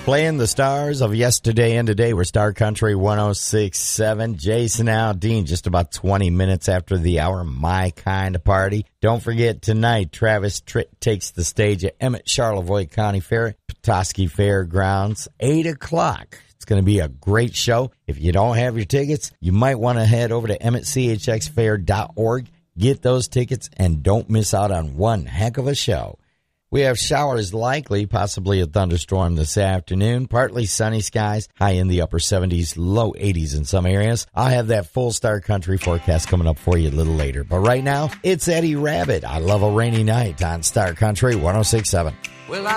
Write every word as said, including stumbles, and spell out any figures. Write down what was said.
Playing the stars of yesterday and today. We're Star Country one oh six point seven. Jason Aldean, just about twenty minutes after the hour. My kind of party. Don't forget, tonight, Travis Tritt takes the stage at Emmett Charlevoix County Fair, Petoskey Fairgrounds, eight o'clock. It's going to be a great show. If you don't have your tickets, you might want to head over to emmett c h x fair dot org. Get those tickets and don't miss out on one heck of a show. We have showers likely, possibly a thunderstorm this afternoon. Partly sunny skies, high in the upper seventies, low eighties in some areas. I'll have that full Star Country forecast coming up for you a little later. But right now, it's Eddie Rabbitt. I Love a Rainy Night on Star Country one oh six point seven. Well, I